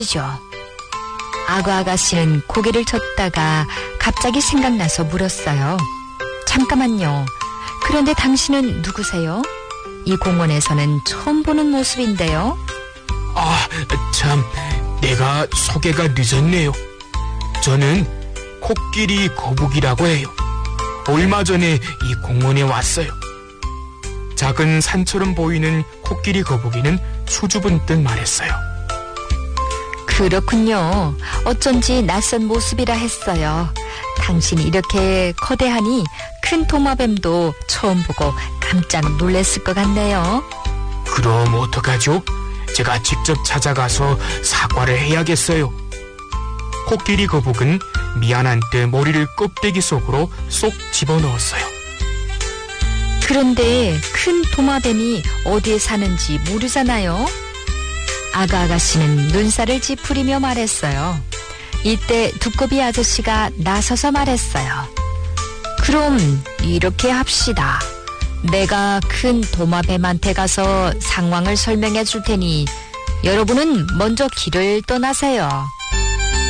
죠. 악어 아가씨는 고개를 젓다가 갑자기 생각나서 물었어요. 잠깐만요. 그런데 당신은 누구세요? 이 공원에서는 처음 보는 모습인데요. 아, 참, 내가 소개가 늦었네요. 저는 코끼리 거북이라고 해요. 얼마 전에 이 공원에 왔어요. 작은 산처럼 보이는 코끼리 거북이는 수줍은 듯 말했어요. 그렇군요. 어쩐지 낯선 모습이라 했어요. 당신이 이렇게 거대하니 큰 도마뱀도 처음 보고 깜짝 놀랐을 것 같네요. 그럼 어떡하죠? 제가 직접 찾아가서 사과를 해야겠어요. 코끼리 거북은 미안한 듯 머리를 껍데기 속으로 쏙 집어넣었어요. 그런데 큰 도마뱀이 어디에 사는지 모르잖아요. 악어 아가씨는 눈살을 찌푸리며 말했어요. 이때 두꺼비 아저씨가 나서서 말했어요. 그럼 이렇게 합시다. 내가 큰 도마뱀한테 가서 상황을 설명해 줄 테니 여러분은 먼저 길을 떠나세요.